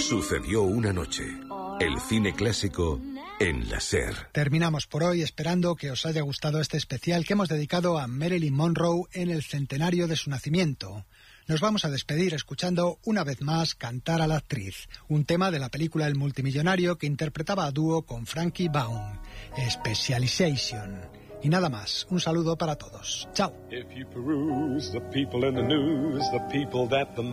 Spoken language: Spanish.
Sucedió una noche. El cine clásico en la SER. Terminamos por hoy esperando que os haya gustado este especial que hemos dedicado a Marilyn Monroe en el centenario de su nacimiento. Nos vamos a despedir escuchando una vez más Cantar a la actriz, un tema de la película El multimillonario que interpretaba a dúo con Frankie Baum, Specialization. Y nada más, un saludo para todos. Chao.